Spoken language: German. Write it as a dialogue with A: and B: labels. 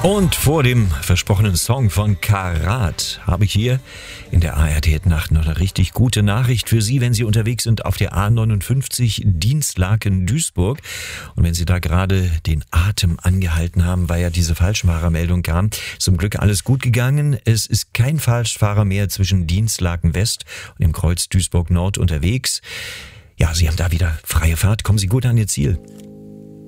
A: Und vor dem versprochenen Song von Karat habe ich hier in der ARD-Nacht noch eine richtig gute Nachricht für Sie, wenn Sie unterwegs sind auf der A59 Dinslaken-Duisburg. Und wenn Sie da gerade den Atem angehalten haben, weil ja diese Falschfahrermeldung kam, zum Glück alles gut gegangen. Es ist kein Falschfahrer mehr zwischen Dinslaken West und dem Kreuz Duisburg Nord unterwegs. Ja, Sie haben da wieder freie Fahrt. Kommen Sie gut an Ihr Ziel.